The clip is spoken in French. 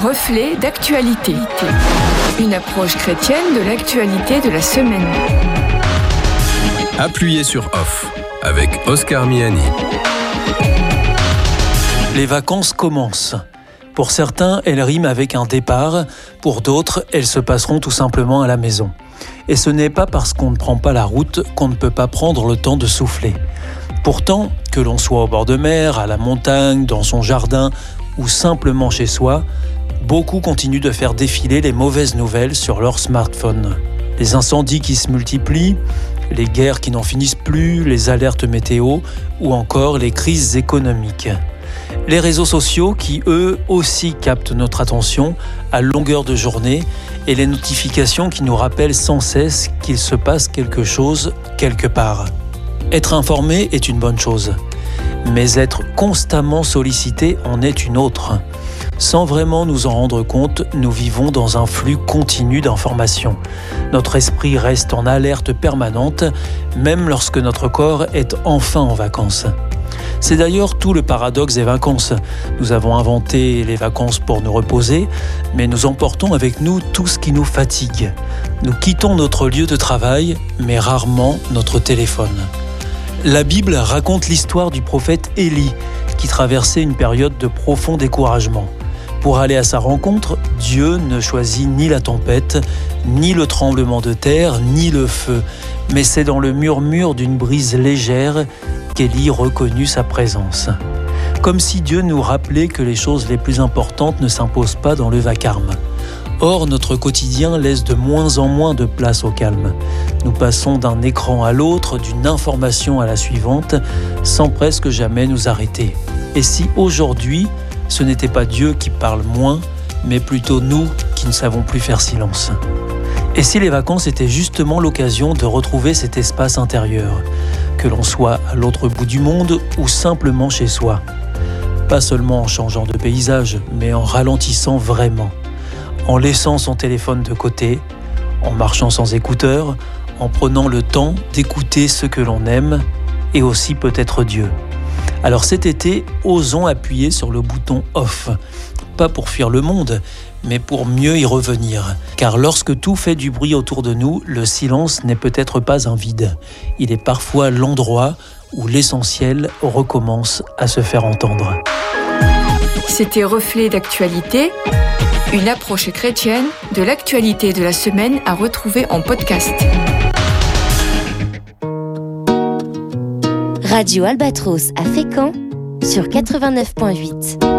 Reflet d'actualité. Une approche chrétienne de l'actualité de la semaine. Appuyez sur Off avec Oscar Miani. Les vacances commencent. Pour certains, elles riment avec un départ. Pour d'autres, elles se passeront tout simplement à la maison. Et ce n'est pas parce qu'on ne prend pas la route qu'on ne peut pas prendre le temps de souffler. Pourtant, que l'on soit au bord de mer, à la montagne, dans son jardin ou simplement chez soi, beaucoup continuent de faire défiler les mauvaises nouvelles sur leur smartphone. Les incendies qui se multiplient, les guerres qui n'en finissent plus, les alertes météo ou encore les crises économiques. Les réseaux sociaux qui, eux aussi, captent notre attention à longueur de journée et les notifications qui nous rappellent sans cesse qu'il se passe quelque chose quelque part. Être informé est une bonne chose, mais être constamment sollicité en est une autre. Sans vraiment nous en rendre compte, nous vivons dans un flux continu d'informations. Notre esprit reste en alerte permanente, même lorsque notre corps est enfin en vacances. C'est d'ailleurs tout le paradoxe des vacances. Nous avons inventé les vacances pour nous reposer, mais nous emportons avec nous tout ce qui nous fatigue. Nous quittons notre lieu de travail, mais rarement notre téléphone. La Bible raconte l'histoire du prophète Élie, qui traversait une période de profond découragement. Pour aller à sa rencontre, Dieu ne choisit ni la tempête, ni le tremblement de terre, ni le feu, mais c'est dans le murmure d'une brise légère qu'Élie reconnut sa présence. Comme si Dieu nous rappelait que les choses les plus importantes ne s'imposent pas dans le vacarme. Or, notre quotidien laisse de moins en moins de place au calme. Nous passons d'un écran à l'autre, d'une information à la suivante, sans presque jamais nous arrêter. Et si aujourd'hui, ce n'était pas Dieu qui parle moins, mais plutôt nous qui ne savons plus faire silence? Et si les vacances étaient justement l'occasion de retrouver cet espace intérieur, que l'on soit à l'autre bout du monde ou simplement chez soi? Pas seulement en changeant de paysage, mais en ralentissant vraiment. En laissant son téléphone de côté, en marchant sans écouteurs, en prenant le temps d'écouter ce que l'on aime et aussi peut-être Dieu. Alors cet été, osons appuyer sur le bouton Off, pas pour fuir le monde, mais pour mieux y revenir. Car lorsque tout fait du bruit autour de nous, le silence n'est peut-être pas un vide. Il est parfois l'endroit où l'essentiel recommence à se faire entendre. C'était Reflet d'actualité, une approche chrétienne de l'actualité de la semaine à retrouver en podcast. Radio Albatros à Fécamp sur 89.8.